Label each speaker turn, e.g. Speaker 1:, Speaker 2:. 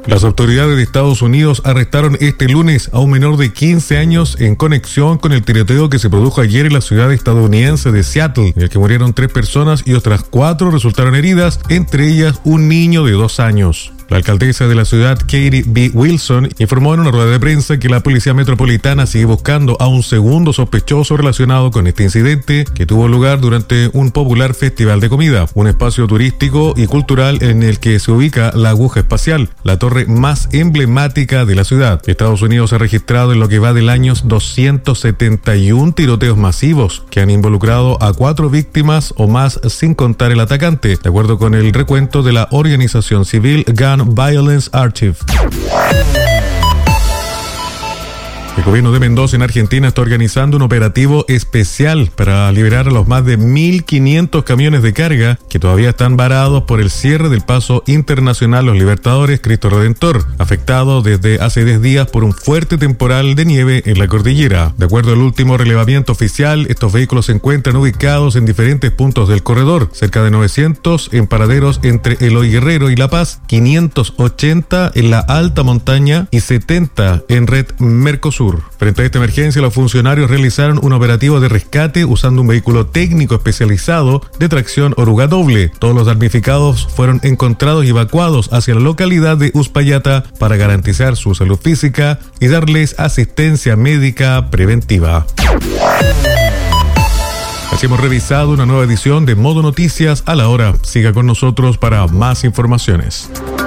Speaker 1: Las autoridades de Estados Unidos arrestaron este lunes a un menor de 15 años en conexión con el tiroteo que se produjo ayer en la ciudad estadounidense de Seattle, en el que murieron 3 personas y otras 4 resultaron heridas, entre ellas un niño de 2 años. La alcaldesa de la ciudad, Katie B. Wilson, informó en una rueda de prensa que la Policía Metropolitana sigue buscando a un segundo sospechoso relacionado con este incidente que tuvo lugar durante un popular festival de comida, un espacio turístico y cultural en el que se ubica la Aguja Espacial, la torre más emblemática de la ciudad. Estados Unidos ha registrado en lo que va del año 271 tiroteos masivos que han involucrado a 4 víctimas o más sin contar el atacante, de acuerdo con el recuento de la organización civil Gun Violence Archive. El gobierno de Mendoza en Argentina está organizando un operativo especial para liberar a los más de 1.500 camiones de carga que todavía están varados por el cierre del paso internacional Los Libertadores Cristo Redentor, afectado desde hace 10 días por un fuerte temporal de nieve en la cordillera. De acuerdo al último relevamiento oficial, estos vehículos se encuentran ubicados en diferentes puntos del corredor, cerca de 900 en paraderos entre Eloy Guerrero y La Paz, 580 en la alta montaña y 70 en Red Mercosur. Frente a esta emergencia, los funcionarios realizaron un operativo de rescate usando un vehículo técnico especializado de tracción oruga doble. Todos los damnificados fueron encontrados y evacuados hacia la localidad de Uspallata para garantizar su salud física y darles asistencia médica preventiva. Así hemos revisado una nueva edición de Modo Noticias a la hora. Siga con nosotros para más informaciones.